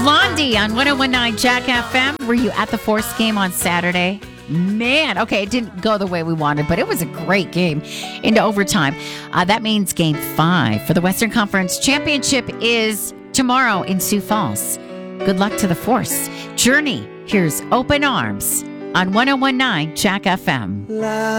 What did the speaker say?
Blondie on 1019 Jack FM. Were you at the Force game on Saturday? Man, okay, it didn't go the way we wanted, but it was a great game into overtime. That means game 5 for the Western Conference Championship is tomorrow in Sioux Falls. Good luck to the Force. Journey, here's Open Arms on 1019 Jack FM.